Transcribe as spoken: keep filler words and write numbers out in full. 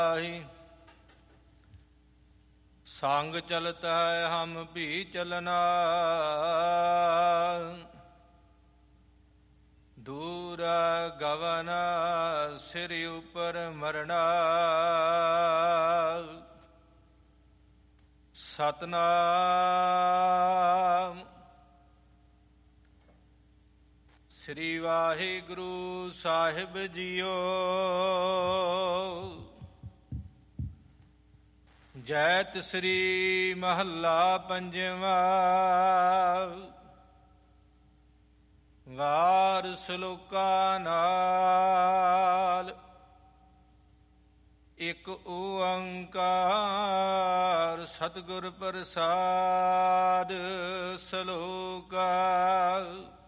ਸੰਗ ਚਲਤ ਹੈ ਹਮ ਵੀ ਚਲਨਾ, ਦੂਰ ਗਵਨ ਸਿਰ ਉਪਰ ਮਰਣਾ। ਸਤਨਾਮ ਸ੍ਰੀ ਵਾਹਿਗੁਰੂ ਸਾਹਿਬ ਜੀਓ। ਜੈਤ ਸ੍ਰੀ ਮਹੱਲਾ ਪੰਜਵਾ। ਵਾਰ ਸਲੋਕਾਂ ਨਾਲ। ਇਕ ਓੰਕਾਰ ਸਤਿਗੁਰ ਪ੍ਰਸਾਦ। ਸਲੋਕਾ